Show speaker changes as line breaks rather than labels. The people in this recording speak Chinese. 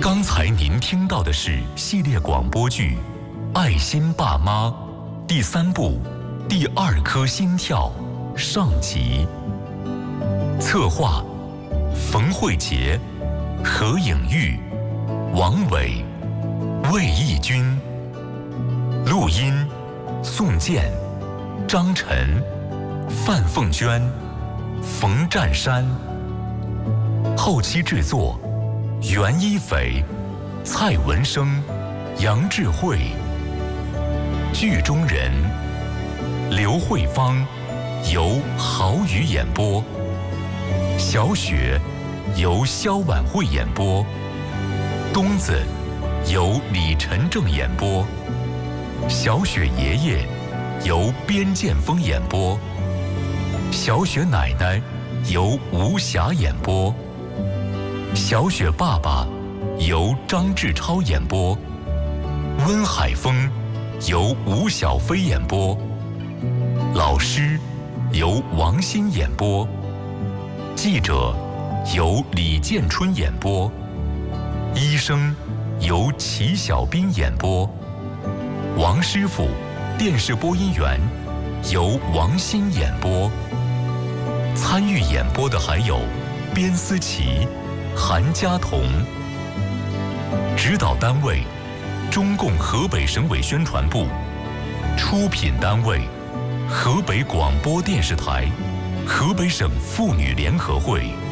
刚才您听到的是系列广播剧《爱心爸妈》第3部《第2颗心跳》上集。策划：冯慧杰、何颖玉、王伟、魏义军。录音：宋健、张晨、范凤娟、冯占山。后期制作：袁一斐、蔡文生、杨智慧。剧中人：刘慧芳，由郝宇演播；小雪，由肖婉慧演播；东子，由李晨正演播；小雪爷爷，由边建峰演播；小雪奶奶，由吴霞演播；小雪爸爸，由张志超演播；温海峰，由吴小飞演播；老师，由王鑫演播；记者，由李建春演播；医生，由齐小斌演播；王师傅，电视播音员，由王鑫演播。参与演播的还有边思琪、韩佳彤。指导单位：中共河北省委宣传部。出品单位：河北广播电视台、河北省妇女联合会。